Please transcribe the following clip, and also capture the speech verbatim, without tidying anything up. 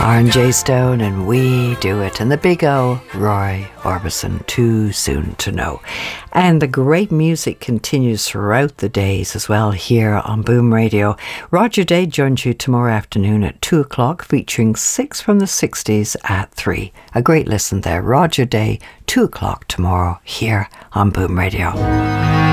R and J Stone and We Do It, and the big O, Roy Orbison, Too Soon to Know. And the great music continues throughout the days as well here on Boom Radio. Roger Day joins you tomorrow afternoon at two o'clock, featuring six from the sixties at three. A great listen there. Roger Day, two o'clock tomorrow here on Boom Radio.